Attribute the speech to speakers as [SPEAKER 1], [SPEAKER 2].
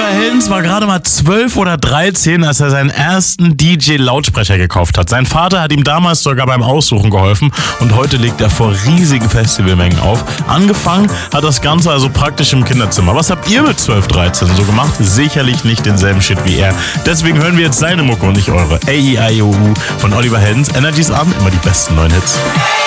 [SPEAKER 1] Heldens war gerade mal 12 oder 13, als er seinen ersten DJ-Lautsprecher gekauft hat. Sein Vater hat ihm damals sogar beim Aussuchen geholfen und heute legt er vor riesigen Festivalmengen auf. Angefangen hat das Ganze also praktisch im Kinderzimmer. Was habt ihr mit 12, 13 so gemacht? Sicherlich nicht denselben Shit wie er. Deswegen hören wir jetzt seine Mucke und nicht eure. A-I-I-O-U von Oliver Heldens. Energies an, immer die besten neuen Hits.